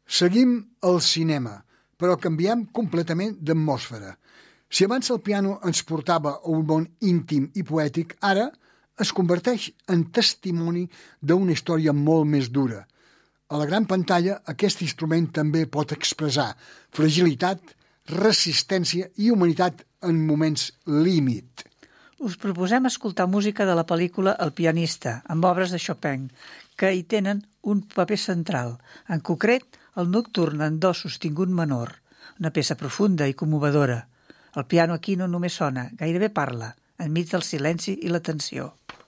Seguim al cinema, però canviem completament d'atmosfera. Si abans el piano ens portava a un món íntim i poètic, ara es converteix en testimoni d'una història molt més dura. A la gran pantalla, aquest instrument també pot expressar fragilitat, resistència i humanitat en moments límit. Us proposem escoltar música de la pel·lícula El pianista, amb obres de Chopin, que hi tenen un paper central, en concret el nocturn en do sostingut menor, una peça profunda i commovedora. El piano aquí no només sona, gairebé parla, enmig del silenci i la tensió.